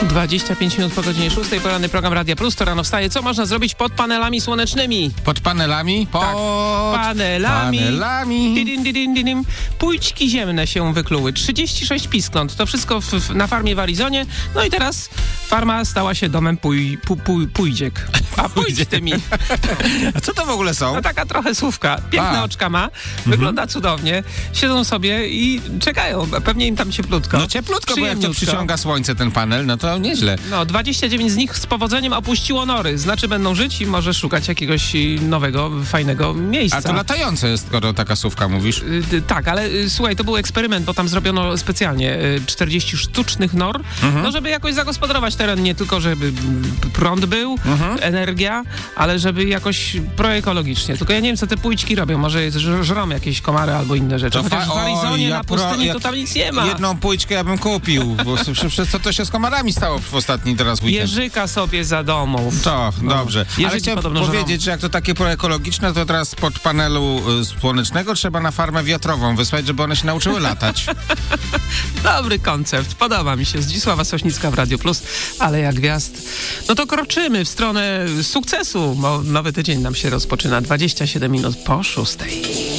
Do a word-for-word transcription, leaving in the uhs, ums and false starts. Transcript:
dwadzieścia pięć minut po godzinie szóstej, poranny program Radia Plus, to rano wstaje. Co można zrobić pod panelami słonecznymi? Pod panelami? Pod Tak, panelami. panelami. Didin, didin, didin. Pójdźki ziemne się wykluły. trzydzieści sześć piskląt. To wszystko w, w, na farmie w Arizonie. No i teraz farma stała się domem pój, pój, pój, pójdziek. A pójdź tymi. A co to w ogóle są? No taka trochę słówka. Piękne A. oczka ma. Wygląda cudownie. Siedzą sobie i czekają. Pewnie im tam cieplutko. No cieplutko, bo jak to Przyjemniutko. przyciąga słońce ten panel, no to nieźle. No, dwadzieścia dziewięć z nich z powodzeniem opuściło nory. Znaczy będą żyć i może szukać jakiegoś nowego, fajnego miejsca. A to latające jest, skoro taka słówka mówisz. Y, tak, ale y, słuchaj, to był eksperyment, bo tam zrobiono specjalnie y, czterdzieści sztucznych nor, Mhm. no żeby jakoś zagospodarować teren, nie tylko żeby y, prąd był, Mhm. energia, ale żeby jakoś proekologicznie. Tylko ja nie wiem, co te pójćki robią. Może jest, ż- żrą jakieś komary albo inne rzeczy. To Chociaż fa- w Arizonie Oj, ja na pustyni pro- ja to tam nic nie ma. Jedną pójczkę ja bym kupił, bo prze- przez co to się z komarami stało w ostatni teraz weekend. Jeżyka sobie za domów. To, No. dobrze. Ale Jeżyki chciałem podobno żrą. powiedzieć, że jak to takie proekologiczne, to teraz pod panelu y, słonecznego trzeba na farmę wiatrową wysłać, żeby one się nauczyły latać. Dobry koncept, podoba mi się. Zdzisława Sośnicka w Radio Plus, ale jak gwiazd. No to kroczymy w stronę sukcesu, bo nowy tydzień nam się rozpoczyna. dwadzieścia siedem minut po szóstej.